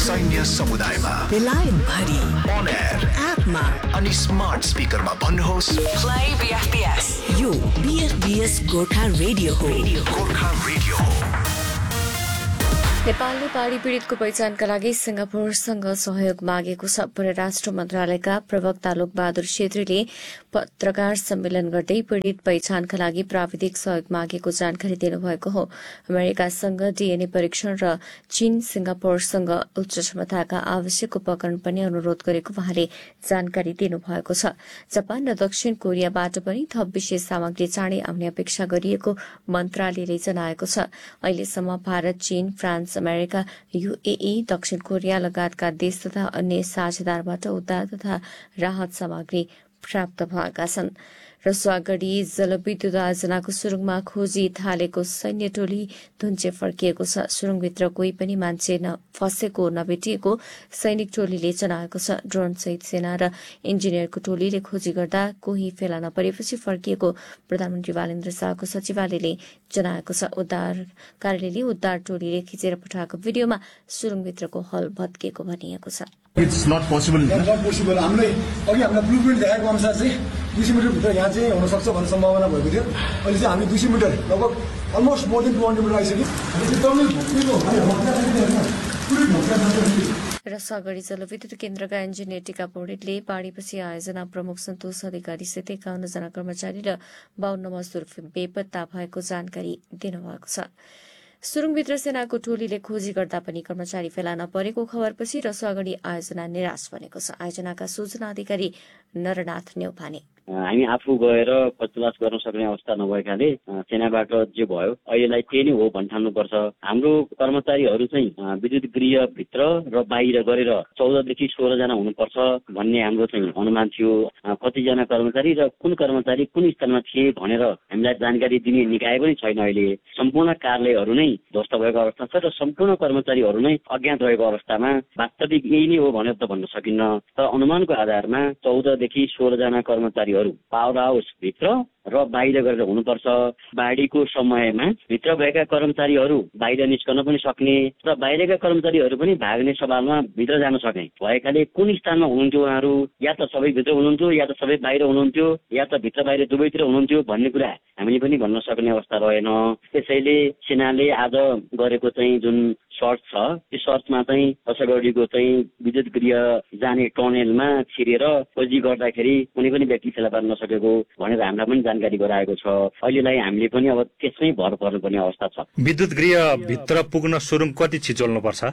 सैन्य समुदायमा बेलायत भरि अन एयर एपमा अनि स्मार्ट स्पिकरमा भन्नुहोस् प्ले बीएफबीएस। यो बीएफबीएस गोर्खा रेडियो हो। गोर्खा रेडियो हो। नेपालले बाढी पीड़ितको पहिचानका लागि सिंगापुरसँग सहयोग मागेको छ। परराष्ट्र मन्त्रालयका प्रवक्ता लोकबहादुर छेत्रीले पत्रकार सम्मेलन गर्दै पीड़ित पहिचानका लागि प्राविधिक सहयोग मागेको जानकारी दिनुभएको हो। अमेरिकासँग डीएनए परीक्षण र चीन सिंगापुरसँग उच्च क्षमताका आवश्यक उपकरण पनि अनुरोध गरेको उहाँले जानकारी दिनुभएको छ। जापान र दक्षिण कोरियाबाट पनि थप विशेष सामग्री चाँडै आउने अपेक्षा गरिएको मन्त्रालयले जनाएको छ। अहिलेसम्म भारत, चीन, फ्रान्स, अमेरिका, यूएई, दक्षिण कोरिया लगायतका देश तथा अन्य साझेदारबाट उद्धार तथा राहत सामग्री प्राप्त भएका छन्। रसुवागढ़ी जलविद्युत आयोजनाको सुरुङमा खोजी थालेको सैन्य टोली धुन्चे फर्किएको छ। सुरुङभित्र कोही पनि मान्छे फसेको नभेटिएको सैनिक टोलीले जनाएको छ। ड्रोन सहित सेना र इन्जिनियरको टोलीले खोजी गर्दा कोही फेला नपरेपछि फर्किएको प्रधानमन्त्री बालेन्द्र शाहको सचिवालयले जनाएको छ। उद्धार कार्यालयले उद्धार टोलीले खिचेर पठाएको भिडियोमा सुरुङभित्रको हल भत्किएको भनिएको छ। It's not possible. Not possible. हामीले अघि हामीलाई ब्लुप्रिन्ट देखाएको अनुसार चाहिँ 200 मिटर भित्र यहाँ चाहिँ हुन सक्छ भन्ने सम्भावना भएको थियो। अहिले चाहिँ हामी 200 मिटर लगभग अलमोस्ट मोर देन 200 मिटर आइसक्यो। रसुवागढ़ी जलविद्युत केन्द्रका इन्जिनियर टीका पौडेलले बाढ़ीपछि आयोजना प्रमुख सन्तोष अधिकारीसित 51 जना कर्मचारी र 52 मजदूर बेपत्ता भएको जानकारी दिनुभएको छ। सुरुङभित्र सेनाको टोलीले खोजी गर्दा पनि कर्मचारी फेला नपरेको खबरपछि रसुवागढ़ी आयोजना निराश बनेको छ। आयोजनाका सूचना अधिकारी नरनाथ न्यौपाने हामी आफू गएर खोजतलास गर्न सक्ने अवस्था नभएकाले सेनाबाट जे भयो अहिलेलाई त्यही नै हो भन्ठान्नुपर्छ। हाम्रो कर्मचारीहरू चाहिँ विद्युत गृहभित्र र बाहिर गरेर 14 देखि 16 जना हुनुपर्छ भन्ने हाम्रो चाहिँ अनुमान थियो। कतिजना कर्मचारी र कुन कर्मचारी कुन स्थानमा थिए भनेर हामीलाई जानकारी दिने निकाय पनि छैन। अहिले सम्पूर्ण कार्यालयहरू नै ध्वस्त भएको अवस्था छ र सम्पूर्ण कर्मचारीहरू नै अज्ञात रहेको अवस्थामा वास्तविक यही नै हो भनेर त भन्न सकिन्न। तर अनुमानको आधारमा 14 देखि 16 जना कर्मचारीहरू पावर हाउस भित्र र बाहिर गरेर हुनुपर्छ। बाढीको समयमा भित्र भएका कर्मचारीहरू बाहिर निस्कन पनि सक्ने र बाहिरका कर्मचारीहरू पनि भाग्ने सवालमा भित्र जान सक्ने भएकाले कुन स्थानमा हुनुहुन्थ्यो उहाँहरू, या त सबै भित्र हुनुहुन्थ्यो या त सबै बाहिर हुनुहुन्थ्यो या त भित्र बाहिर दुवैतिर हुनुहुन्थ्यो भन्ने कुरा हामीले पनि भन्न सक्ने अवस्था रहेन। त्यसैले सेनाले आज गरेको चाहिँ जुन सर्च छ त्यो सर्चमा चाहिँ रसुवागढ़ीको चाहिँ विद्युत गृह जाने टनेलमा छिरेर खोजी गर्दाखेरि कुनै पनि व्यक्ति फेला पार्न नसकेको भनेर हामीलाई पनि जानकारी गराएको छ। अहिलेलाई हामीले पनि अब त्यसमै भर पर्नुपर्ने अवस्था छ। विद्युत गृह भित्र पुग्न सुरुङ कति छिचोल्नुपर्छ?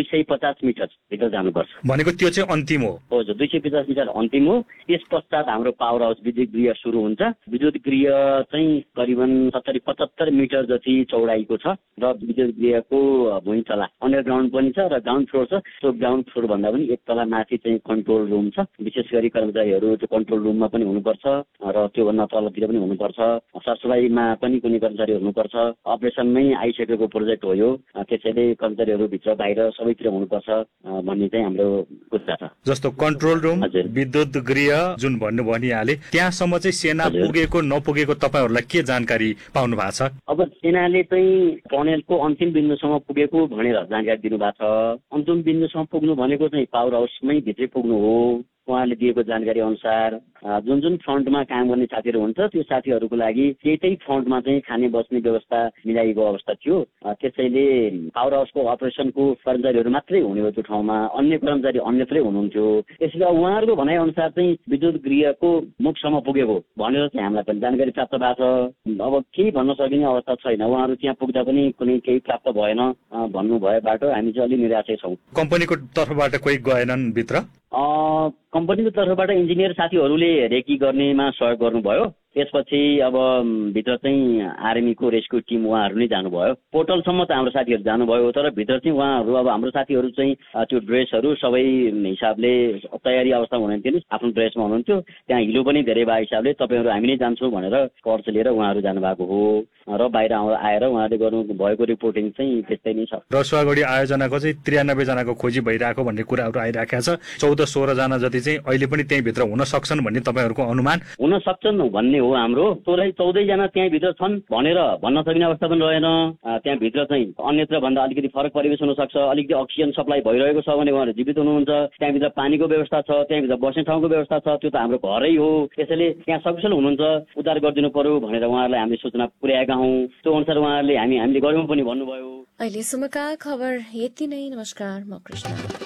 250 मिटर भित्र जानुपर्छ भनेको त्यो चाहिँ अन्तिम हो। हजुर, 250 मिटर अन्तिम हो। त्यस पश्चात हाम्रो पावर हाउस विद्युत गृह सुरु हुन्छ। विद्युत गृह चाहिँ करिबन 70-75 मिटर जति चौडाइको छ र विद्युत गृहको भुइँ तला अन्डरग्राउन्ड पनि छ र ग्राउन्ड फ्लोर छ। त्यो ग्राउन्ड फ्लोर भन्दा पनि एक तला माथि चाहिँ कन्ट्रोल रुम छ। विशेष गरी कर्मचारीहरू त्यो कन्ट्रोल रुममा पनि हुनुपर्छ र त्योभन्दा तलतिर पनि हुनुपर्छ। सरसफाइमा पनि कुनै कर्मचारी हुनुपर्छ। अपरेसनमै आइसकेको प्रोजेक्ट हो यो। त्यसैले कर्मचारीहरू भित्र बाहिर सबैतिर हुनुपर्छ भन्ने चाहिँ हाम्रो कुरा छ। जस्तो कन्ट्रोल रुम, विद्युत गृह जुन भन्नु भनिहाले, त्यहाँसम्म चाहिँ सेना पुगेको नपुगेको तपाईहरुलाई के जानकारी पाउनु भएको छ? अब सेनाले चाहिँ टनेलको अन्तिम बिन्दुसम्म पुगेको भनेर जानकारी दिनुभएको छ। अन्तिम बिन्दुसम्म पुग्नु भनेको चाहिँ पावर हाउसमै भित्रै पुग्नु हो। उहाँले दिएको जानकारी अनुसार जुन जुन फ्रन्टमा काम गर्ने साथीहरू हुन्छ त्यो साथीहरूको लागि त्यही फ्रन्टमा चाहिँ खाने बस्ने व्यवस्था मिलाइएको अवस्था थियो। त्यसैले पावर हाउसको अपरेसनको कर्मचारीहरू मात्रै हुने हो त्यो ठाउँमा, अन्य कर्मचारी अन्यत्रै हुनुहुन्थ्यो। त्यसैले उहाँहरूको भनाइ अनुसार चाहिँ विद्युत गृहको मुखसम्म पुगेको भनेर चाहिँ हामीलाई पनि जानकारी प्राप्त भएको छ। अब केही भन्न सकिने अवस्था छैन। उहाँहरू त्यहाँ पुग्दा पनि कुनै केही प्राप्त भएन भन्नुभएबाट हामी चाहिँ अलि निराशै छौँ। कम्पनीको तर्फबाट कोही गएनन् भित्र? कम्पनीको तर्फबाट इन्जिनियर साथीहरूले रेकी गर्नेमा सहयोग गर्नुभयो। त्यसपछि अब भित्र चाहिँ आर्मीको रेस्क्यु टिम उहाँहरू नै जानुभयो। पोर्टलसम्म त हाम्रो साथीहरू जानुभयो, तर भित्र चाहिँ उहाँहरू अब हाम्रो साथीहरू चाहिँ त्यो ड्रेसहरू सबै हिसाबले तयारी अवस्थामा हुनुहुन्थ्यो नि, आफ्नो ड्रेसमा हुनुहुन्थ्यो। त्यहाँ हिलो पनि धेरै भएको हिसाबले तपाईँहरू हामी नै जान्छौँ भनेर टर्च लिएर उहाँहरू जानुभएको हो र बाहिर आएर उहाँले गर्नु भएको रिपोर्टिङ चाहिँ त्यस्तै नै छ। रसुवागढ़ी आयोजनाको चाहिँ 93 जनाको खोजी भइरहेको भन्ने कुराहरू आइरहेको छ। 14-16 जना जति चाहिँ अहिले पनि त्यही भित्र हुन सक्छन् भन्ने तपाईहरुको अनुमान? हुन सक्छन् भन्ने भन्ने हो हाम्रो। 14 जना त्यहाँभित्र छन् भनेर भन्न सकिने अवस्था पनि रहेन। त्यहाँभित्र चाहिँ अन्यत्र भन्दा अलिकति फरक परिवेश हुन सक्छ, अलिकति अक्सिजन सप्लाई भइरहेको छ भने उहाँहरू जीवित हुनुहुन्छ। त्यहाँभित्र पानीको व्यवस्था छ, त्यहाँभित्र बस्ने ठाउँको व्यवस्था छ, त्यो त हाम्रो घरै हो। त्यसैले त्यहाँ सकुशल हुनुहुन्छ, उद्धार गरिदिनु पर्यो भनेर उहाँहरूलाई हामीले सूचना पुर्याएका हौँ। त्यो अनुसार उहाँहरूले हामीले गर्यौँ पनि भन्नुभयो। अहिलेसम्मका खबर यति नै। नमस्कार, म कृष्ण।